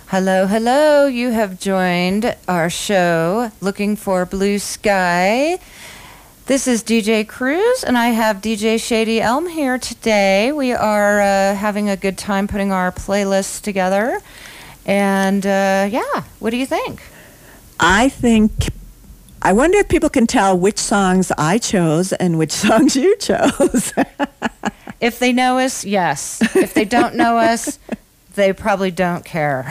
Hello, hello. You have joined our show, Looking for Blue Sky. This is DJ Cruz, and I have DJ Shady Elm here today. We are having a good time putting our playlists together. And, what do you think? I wonder if people can tell which songs I chose and which songs you chose. If they know us, yes. If they don't know us, they probably don't care.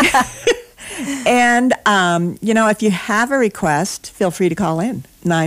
And, if you have a request, feel free to call in.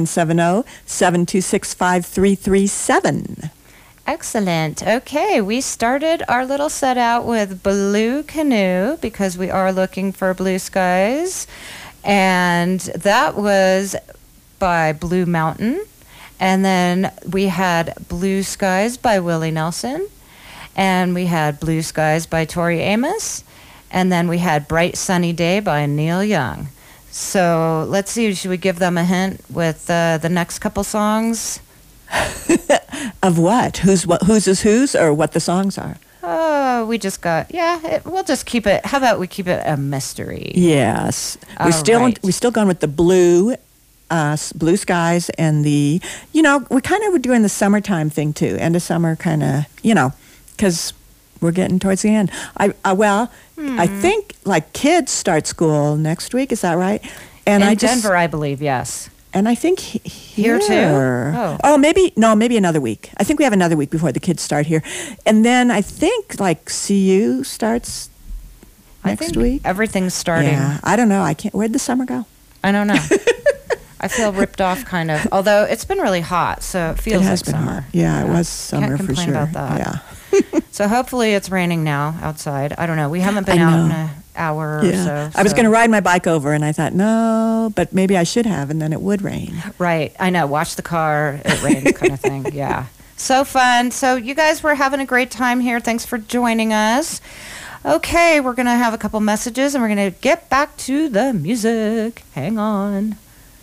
970-726-5337. Excellent. Okay, we started our little set out with Blue Canoe because we are looking for blue skies. And that was by Blue Mountain. And then we had Blue Skies by Willie Nelson. And we had Blue Skies by Tori Amos. And then we had Bright Sunny Day by Neil Young. So let's see, should we give them a hint with the next couple songs? Of what? Who's is whose, or what the songs are? We just got, we'll just keep it, how about we keep it a mystery? Yes. We're still going with the blue skies and the, we kind of were doing the summertime thing too. End of summer kind of, because we're getting towards the end. I think kids start school next week. Is that right? And in Denver, I believe, yes. And I think here too. Maybe another week. I think we have another week before the kids start here, and then I think CU starts next week. Everything's starting. Yeah, I don't know. Where'd the summer go? I don't know. I feel ripped off, kind of. Although it's been really hot, so it feels like summer. Hot. Yeah, it was summer for sure. Can't complain about that. Yeah. So hopefully it's raining now outside. I don't know. We haven't been out in an hour or so. I was going to ride my bike over, and I thought, no, but maybe I should have, and then it would rain. Right. I know. Watch the car. It rains kind of thing. Yeah. So fun. So you guys were having a great time here. Thanks for joining us. Okay, we're going to have a couple messages, and we're going to get back to the music. Hang on.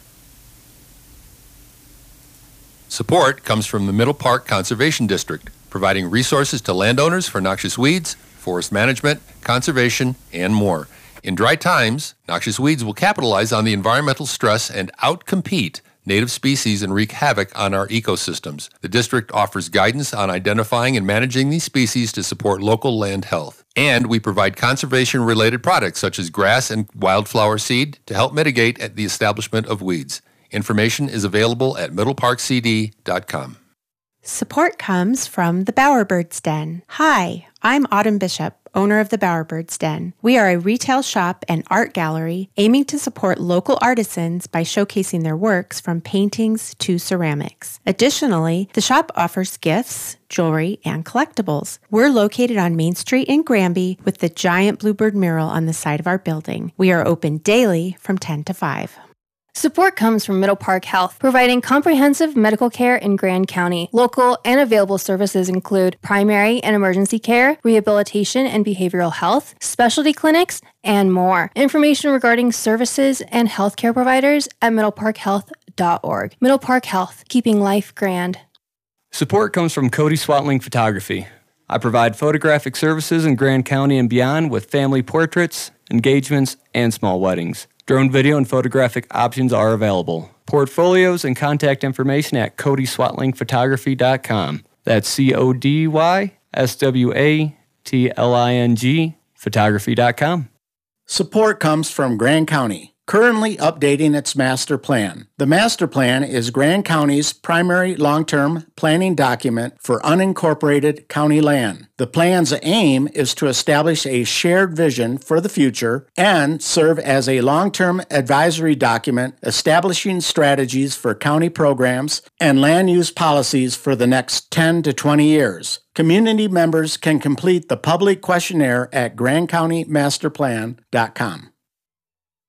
Support comes from the Middle Park Conservation District, providing resources to landowners for noxious weeds, forest management, conservation, and more. In dry times, noxious weeds will capitalize on the environmental stress and outcompete native species and wreak havoc on our ecosystems. The district offers guidance on identifying and managing these species to support local land health. And we provide conservation-related products such as grass and wildflower seed to help mitigate the establishment of weeds. Information is available at middleparkcd.com. Support comes from the Bowerbirds Den. Hi, I'm Autumn Bishop, owner of the Bowerbirds Den. We are a retail shop and art gallery aiming to support local artisans by showcasing their works from paintings to ceramics. Additionally, the shop offers gifts, jewelry, and collectibles. We're located on Main Street in Granby with the giant bluebird mural on the side of our building. We are open daily from 10 to 5. Support comes from Middle Park Health, providing comprehensive medical care in Grand County. Local and available services include primary and emergency care, rehabilitation and behavioral health, specialty clinics, and more. Information regarding services and healthcare providers at middleparkhealth.org. Middle Park Health, keeping life grand. Support comes from Cody Swatling Photography. I provide photographic services in Grand County and beyond with family portraits, engagements, and small weddings. Drone video and photographic options are available. Portfolios and contact information at CodySwatling.photography.com. That's CodySwatling photography.com. Support comes from Grand County, currently updating its master plan. The master plan is Grand County's primary long-term planning document for unincorporated county land. The plan's aim is to establish a shared vision for the future and serve as a long-term advisory document establishing strategies for county programs and land use policies for the next 10 to 20 years. Community members can complete the public questionnaire at grandcountymasterplan.com.